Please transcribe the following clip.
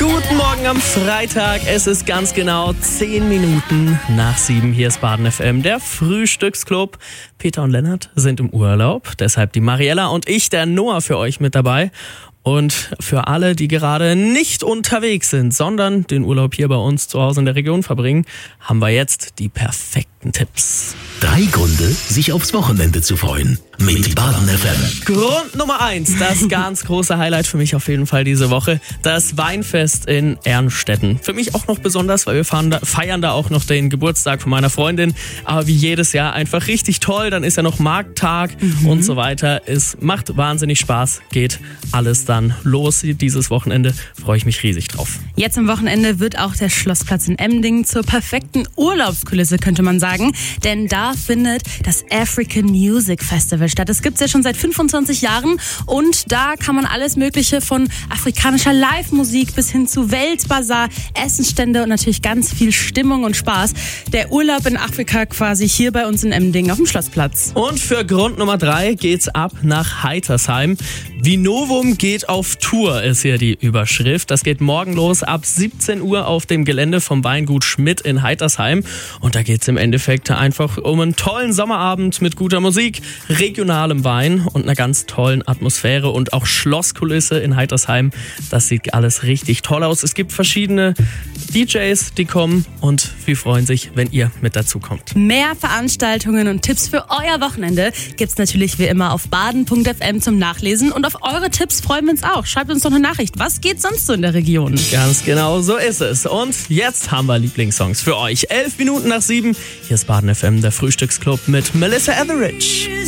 Guten Morgen am Freitag. Es ist ganz genau 10 Minuten nach 7. Hier ist Baden FM, der Frühstücksclub. Peter und Lennart sind im Urlaub. Deshalb die Mariella und ich, der Noah, für euch mit dabei. Und für alle, die gerade nicht unterwegs sind, sondern den Urlaub hier bei uns zu Hause in der Region verbringen, haben wir jetzt die perfekten Tipps. 3 Gründe, sich aufs Wochenende zu freuen. Mit Baden FM. Grund Nummer 1, das ganz große Highlight für mich auf jeden Fall diese Woche, das Weinfest in Ernstetten. Für mich auch noch besonders, weil wir feiern da auch noch den Geburtstag von meiner Freundin. Aber wie jedes Jahr einfach richtig toll. Dann ist ja noch Markttag und so weiter. Es macht wahnsinnig Spaß, geht alles dann los. Dieses Wochenende freue ich mich riesig drauf. Jetzt am Wochenende wird auch der Schlossplatz in Emding zur perfekten Urlaubskulisse, könnte man sagen. Denn da findet das African Music Festival statt. Das gibt's ja schon seit 25 Jahren und da kann man alles Mögliche von afrikanischer Live-Musik bis hin zu Weltbazar, Essensstände und natürlich ganz viel Stimmung und Spaß. Der Urlaub in Afrika quasi hier bei uns in Emding auf dem Schlossplatz. Und für Grund Nummer 3 geht's ab nach Heitersheim. Vinovum geht auf Tour, ist hier die Überschrift. Das geht morgen los ab 17 Uhr auf dem Gelände vom Weingut Schmidt in Heitersheim. Und da geht's im Endeffekt einfach um einen tollen Sommerabend mit guter Musik, regionalem Wein und einer ganz tollen Atmosphäre und auch Schlosskulisse in Heitersheim. Das sieht alles richtig toll aus. Es gibt verschiedene DJs, die kommen und wir freuen sich, wenn ihr mit dazu kommt. Mehr Veranstaltungen und Tipps für euer Wochenende gibt's natürlich wie immer auf baden.fm zum Nachlesen und auf eure Tipps freuen wir uns auch. Schreibt uns doch eine Nachricht. Was geht sonst so in der Region? Ganz genau, so ist es. Und jetzt haben wir Lieblingssongs für euch. 11 Minuten nach 7. Hier ist Baden FM, der Frühstücksclub mit Melissa Etheridge.